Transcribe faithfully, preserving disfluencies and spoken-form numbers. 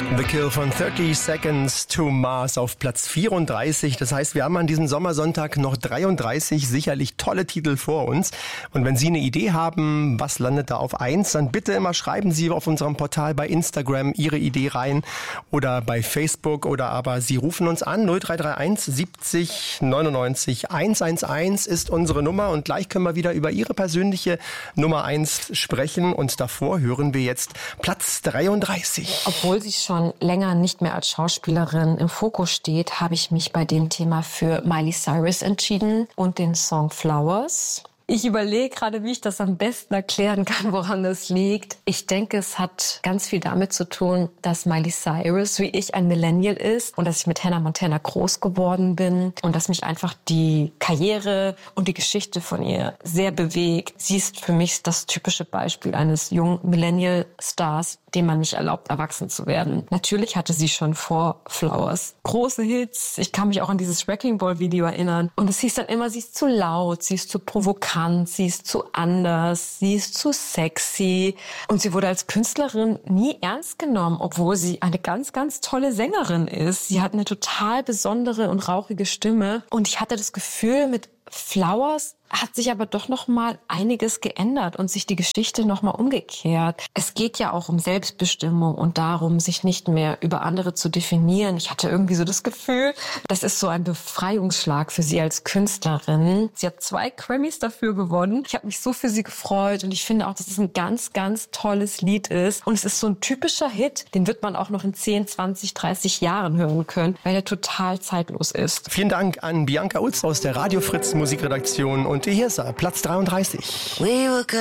The Kill von thirty Seconds to Mars auf Platz vierunddreißig. Das heißt, wir haben an diesem Sommersonntag noch dreiunddreißig sicherlich tolle Titel vor uns. Und wenn Sie eine Idee haben, was landet da auf eins, dann bitte immer schreiben Sie auf unserem Portal bei Instagram Ihre Idee rein oder bei Facebook oder aber Sie rufen uns an. null drei drei eins siebzig neunundneunzig hundertelf ist unsere Nummer und gleich können wir wieder über Ihre persönliche Nummer eins sprechen. Und davor hören wir jetzt Platz dreiunddreißig. Obwohl sie schon länger nicht mehr als Schauspielerin im Fokus steht, habe ich mich bei dem Thema für Miley Cyrus entschieden und den Song Flowers. Ich überlege gerade, wie ich das am besten erklären kann, woran das liegt. Ich denke, es hat ganz viel damit zu tun, dass Miley Cyrus, wie ich, ein Millennial ist und dass ich mit Hannah Montana groß geworden bin und dass mich einfach die Karriere und die Geschichte von ihr sehr bewegt. Sie ist für mich das typische Beispiel eines jungen Millennial-Stars, dem man nicht erlaubt, erwachsen zu werden. Natürlich hatte sie schon vor Flowers große Hits. Ich kann mich auch an dieses Wrecking Ball Video erinnern. Und es hieß dann immer, sie ist zu laut, sie ist zu provokant, sie ist zu anders, sie ist zu sexy. Und sie wurde als Künstlerin nie ernst genommen, obwohl sie eine ganz, ganz tolle Sängerin ist. Sie hat eine total besondere und rauchige Stimme. Und ich hatte das Gefühl, mit Flowers hat sich aber doch noch mal einiges geändert und sich die Geschichte noch mal umgekehrt. Es geht ja auch um Selbstbestimmung und darum, sich nicht mehr über andere zu definieren. Ich hatte irgendwie so das Gefühl, das ist so ein Befreiungsschlag für sie als Künstlerin. Sie hat zwei Grammys dafür gewonnen. Ich habe mich so für sie gefreut und ich finde auch, dass es ein ganz, ganz tolles Lied ist. Und es ist so ein typischer Hit, den wird man auch noch in zehn, zwanzig, dreißig Jahren hören können, weil er total zeitlos ist. Vielen Dank an Bianca Utz aus der Radio Fritz Musikredaktion und hier ist er, Platz dreiunddreißig.